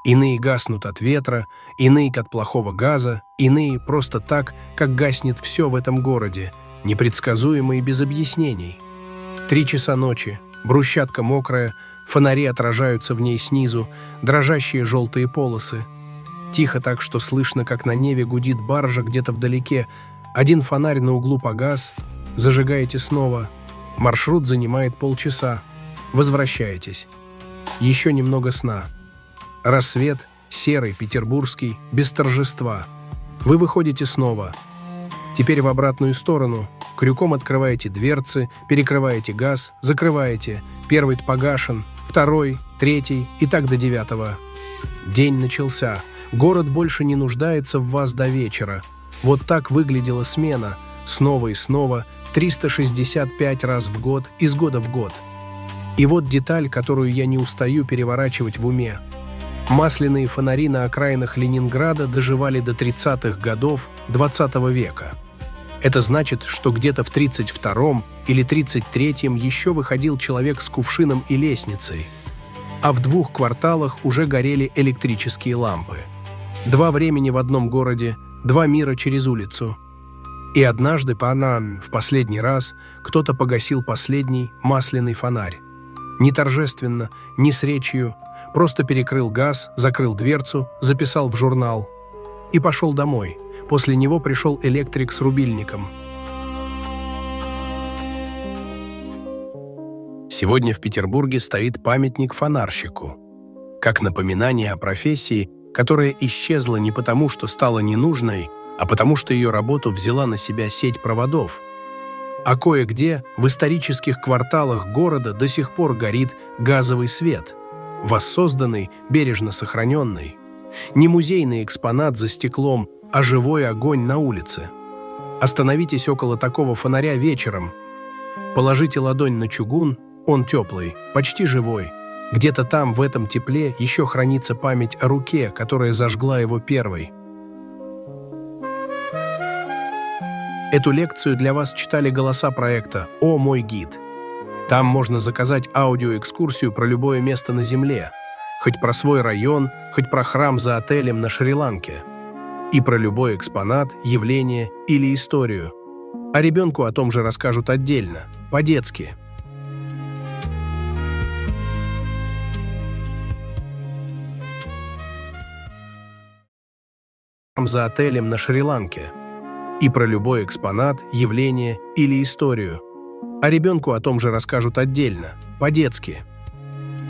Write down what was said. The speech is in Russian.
Иные гаснут от ветра, иные от плохого газа, иные просто так, как гаснет все в этом городе, непредсказуемо и без объяснений. 3 часа ночи, брусчатка мокрая, фонари отражаются в ней снизу, дрожащие желтые полосы. Тихо так, что слышно, как на Неве гудит баржа где-то вдалеке. Один фонарь на углу погас. Зажигаете снова. Маршрут занимает полчаса. Возвращаетесь. Еще немного сна. Рассвет, серый, петербургский, без торжества. Вы выходите снова. Теперь в обратную сторону. Крюком открываете дверцы, перекрываете газ, закрываете. Первый погашен, второй, третий и так до 9-го. День начался. Город больше не нуждается в вас до вечера. Вот так выглядела смена. Снова и снова, 365 раз в год, из года в год. И вот деталь, которую я не устаю переворачивать в уме. Масляные фонари на окраинах Ленинграда доживали до 30-х годов XX века. Это значит, что где-то в 32-м или 33-м еще выходил человек с кувшином и лестницей, а в 2 кварталах уже горели электрические лампы. 2 времени в одном городе, 2 мира через улицу. И однажды в последний раз кто-то погасил последний масляный фонарь. Не торжественно, не с речью, просто перекрыл газ, закрыл дверцу, записал в журнал и пошел домой. После него пришел электрик с рубильником. Сегодня в Петербурге стоит памятник фонарщику, как напоминание о профессии, которая исчезла не потому, что стала ненужной, а потому что ее работу взяла на себя сеть проводов. А кое-где в исторических кварталах города до сих пор горит газовый свет, воссозданный, бережно сохраненный. Не музейный экспонат за стеклом, а живой огонь на улице. Остановитесь около такого фонаря вечером. Положите ладонь на чугун, он теплый, почти живой. Где-то там, в этом тепле, еще хранится память о руке, которая зажгла его первой. Эту лекцию для вас читали голоса проекта «О, мой гид». Там можно заказать аудиоэкскурсию про любое место на Земле, хоть про свой район, хоть про храм за отелем на Шри-Ланке, и про любой экспонат, явление или историю. А ребенку о том же расскажут отдельно, по-детски. За отелем на Шри-Ланке. И про любой экспонат, явление или историю. А ребенку о том же расскажут отдельно, по-детски.